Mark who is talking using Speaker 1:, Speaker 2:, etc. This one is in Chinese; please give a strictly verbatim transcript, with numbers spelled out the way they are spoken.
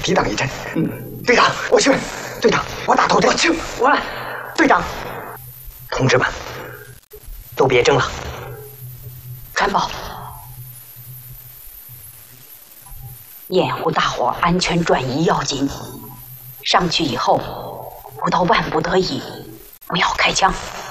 Speaker 1: 抵挡一阵。嗯，队长，我去。队长，我打头队。我去，我来。队长，同志们，都别争了。
Speaker 2: 传报，掩护大伙安全转移要紧。上去以后，不到万不得已，不要开枪。